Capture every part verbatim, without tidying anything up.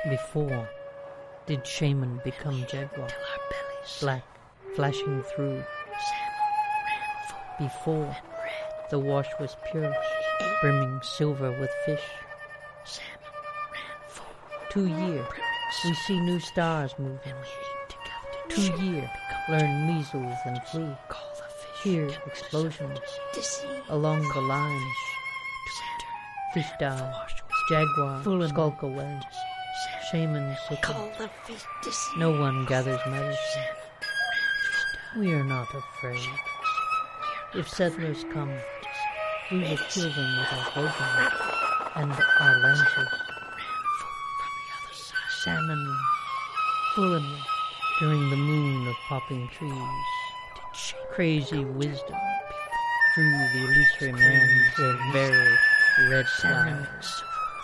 Before did shaman become jaguar, black flashing through. Before the wash was pure, brimming silver with fish. Two year, we see new stars moving. Two year, learn measles and flu. Hear explosions along the lines. Fish die, jaguar skulk away. Shaman sicken. No one gathers medicine. We are not afraid. If settlers come, we will kill them with our bowguns and our lances. Salmon fluently during the moon of popping trees. Crazy wisdom drew the illusory man to a very red flowers.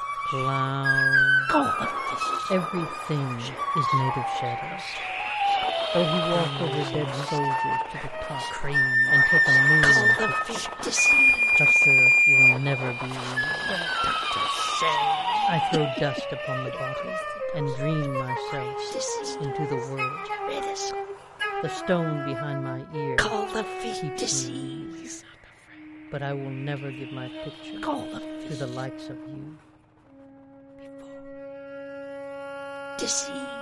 Clown. Everything is made of shadows. Though he walk over dead soldiers to the top and take a moon, Custer will never be real. I throw dust upon the bottle and dream myself into the world. The stone behind my ear keeps me, but I will never give my picture to the likes of you. Deceive.